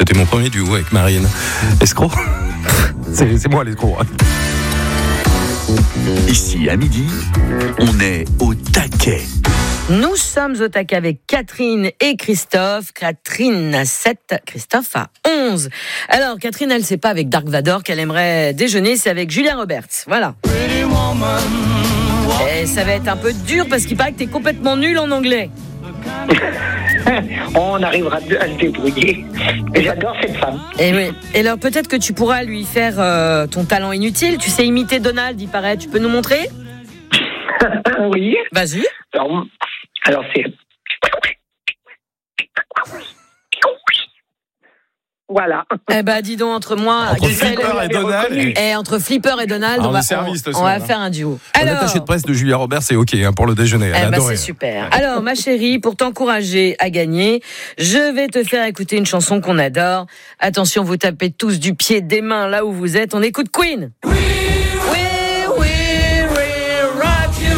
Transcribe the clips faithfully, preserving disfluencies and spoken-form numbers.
C'était mon premier duo avec Marine. Escroc. c'est, c'est moi l'escroc. Ici, à midi, on est au taquet. Nous sommes au taquet avec Catherine et Christophe. Catherine a sept, Christophe a onze. Alors, Catherine, elle ne sait pas avec Dark Vador qu'elle aimerait déjeuner, c'est avec Julia Roberts. Voilà. Et ça va être un peu dur parce qu'il paraît que t'es complètement nul en anglais. On arrivera à se débrouiller. J'adore cette femme. Et oui. Et alors, peut-être que tu pourras lui faire euh, ton talent inutile. Tu sais imiter Donald, il paraît. Tu peux nous montrer ? Oui. Vas-y. Alors, alors c'est... Voilà. Eh ben, dis donc, entre moi, entre Flipper et Donald. Et entre Flipper et Donald, ah, on, va, service, on, on va faire un duo. Alors, l'attaché de presse de Julia Roberts, c'est OK hein, pour le déjeuner. Elle eh ben, adorait. C'est super. Alors, ma chérie, pour t'encourager à gagner, je vais te faire écouter une chanson qu'on adore. Attention, vous tapez tous du pied, des mains là où vous êtes. On écoute Queen. Oui, oui, oui, oui, rock you.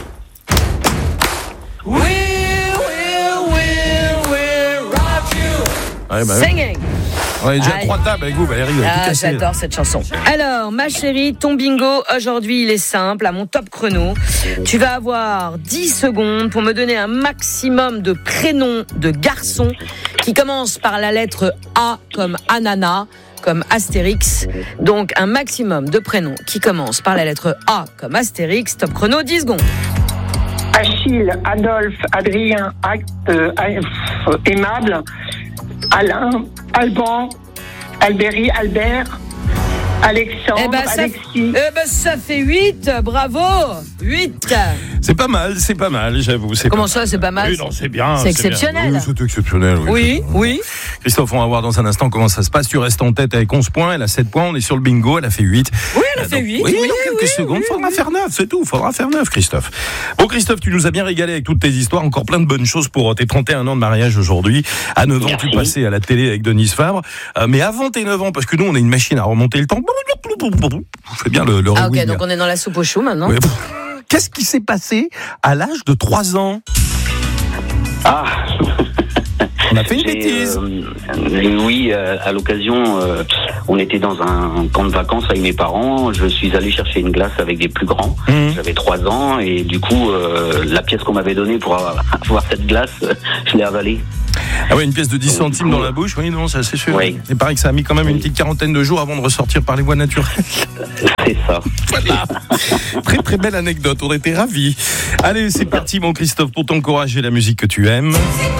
Oui, oui, oui, oui, rock you. Ouais, bah, Singing. On est déjà Aïe. trois tables avec vous, Valérie. Ah, j'adore cette chanson. Alors, ma chérie, ton bingo, aujourd'hui, il est simple. À mon top chrono, tu vas avoir dix secondes pour me donner un maximum de prénoms de garçons qui commencent par la lettre A comme ananas, comme Astérix. Donc, un maximum de prénoms qui commencent par la lettre A comme Astérix. Top chrono, dix secondes. Achille, Adolphe, Adrien, Act, euh, euh, Aimable, Alain, Alban, Albéry, Albert, Alexandre, eh ben, ça, Alexis. Eh ben, ça fait huit, bravo, huit. C'est pas mal, c'est pas mal, j'avoue. C'est Comment pas ça, mal. c'est pas mal? Oui, non, c'est bien. C'est exceptionnel. Bien. Oui, c'est exceptionnel. Oui, oui, oui. Christophe, on va voir dans un instant comment ça se passe. Tu restes en tête avec onze points, elle a sept points, on est sur le bingo, elle a fait huit. Oui, elle a fait Donc, huit. Oui, oui, dans quelques oui, secondes, oui, faudra oui. faire neuf, c'est tout, faudra faire neuf, Christophe. Bon, Christophe, tu nous as bien régalé avec toutes tes histoires, encore plein de bonnes choses pour tes trente et un ans de mariage aujourd'hui. À neuf ans, Merci. tu passais à la télé avec Denise Fabre. Euh, mais avant tes neuf ans, parce que nous, on a une machine à remonter le temps. C'est bien le, le Ah, ok, rewind. donc on est dans la soupe au chou maintenant. Ouais. Qu'est-ce qui s'est passé à l'âge de trois ans? Ah On a fait une J'ai, bêtise. euh, oui, euh, à l'occasion, euh, on était dans un camp de vacances avec mes parents. Je suis allé chercher une glace avec des plus grands. Mmh. J'avais trois ans et du coup, euh, la pièce qu'on m'avait donnée pour avoir, avoir cette glace, euh, je l'ai avalée. Ah ouais, une pièce de dix Donc, centimes du coup, dans la bouche, oui, non, ça c'est sûr. Oui. Il paraît que ça a mis quand même Oui. une petite quarantaine de jours avant de ressortir par les voies naturelles. C'est ça. Voilà. Très très belle anecdote, on était ravis. Allez, c'est parti mon Christophe pour t'encourager la musique que tu aimes.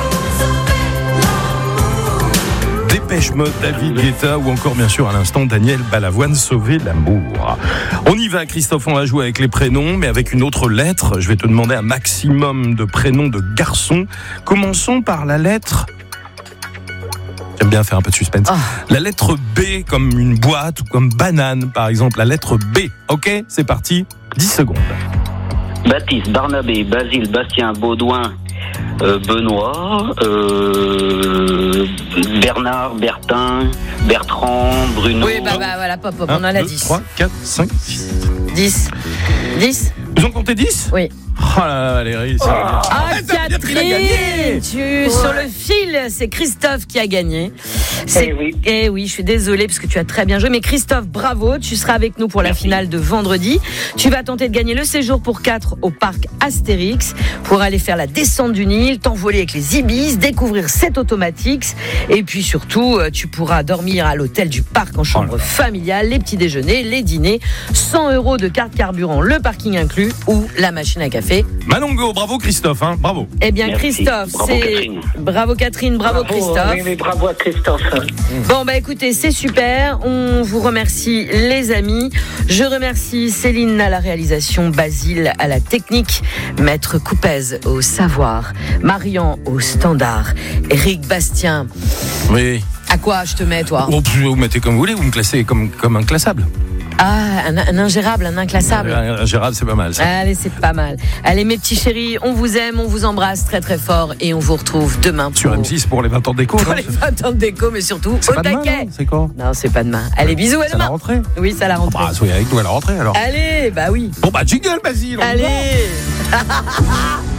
Dépêche Mode, David Guetta ou encore bien sûr à l'instant Daniel Balavoine, Sauver l'amour. On y va Christophe, on va jouer avec les prénoms mais avec une autre lettre. Je vais te demander un maximum de prénoms de garçons. Commençons par la lettre... J'aime bien faire un peu de suspense. Ah. La lettre B comme une boîte ou comme banane par exemple. La lettre B. Ok, c'est parti. dix secondes. Baptiste, Barnabé, Basile, Bastien, Baudouin, euh, Benoît, euh, Bernard, Bertin, Bertrand, Bruno. Oui, bah, bah voilà, pop, pop, on en a dix. trois, quatre, cinq, six. dix. dix Ils ont compté dix? Oui. Oh là là, Valérie, c'est Ah, ça veut dire qu'il a gagné. Catherine, tu, sur le fil, c'est Christophe qui a gagné. C'est, Eh oui. eh oui, je suis désolée parce que tu as très bien joué. Mais Christophe, bravo, tu seras avec nous pour la Merci. finale de vendredi. Tu vas tenter de gagner le séjour pour quatre au parc Astérix pour aller faire la descente du Nil, t'envoler avec les Ibis, découvrir cette automatique. Et puis surtout, euh, tu pourras dormir à l'hôtel du parc en chambre Oh là. familiale, les petits déjeuners, les dîners, cent euros de carte carburant, le parking inclus ou la machine à café. Manongo, bravo Christophe, hein, bravo. Eh bien, Merci. Christophe, Bravo, c'est. Catherine. Bravo Catherine, bravo, Christophe. Oui, mais bravo à Christophe. Bon, bah écoutez, c'est super. On vous remercie, les amis. Je remercie Céline à la réalisation, Basile à la technique, Maître Coupez au savoir, Marian au standard, Eric Bastien. Oui. À quoi je te mets, toi? Oh, vous mettez comme vous voulez, vous me classez comme, comme inclassable. Ah, un, un ingérable, un inclassable. Euh, Gérald, c'est pas mal ça. Allez, c'est pas mal. Allez, mes petits chéris, on vous aime, on vous embrasse très très fort et on vous retrouve demain Sur pour, M six pour les vingt ans d'écho. pour non les vingt ans de déco, mais surtout C'est au pas demain, taquet. non c'est quoi? Non, c'est pas demain. Allez, bisous, à C'est la demain. rentrée. Oui, c'est à la rentrée. Bah, soyez avec nous à la rentrée alors. Allez, bah oui. Bon bah jingle Basile. on y va. Allez.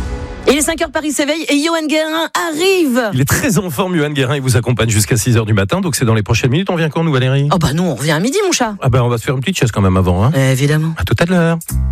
Il est cinq heures, Paris s'éveille et Johan Guérin arrive. Il est très en forme, Johan Guérin. Il vous accompagne jusqu'à six heures du matin. Donc c'est dans les prochaines minutes. On vient quand, nous, Valérie? Oh bah nous, on revient à midi, mon chat. Ah ben, on va se faire une petite chaise quand même avant. Hein. Euh, évidemment. À tout à l'heure.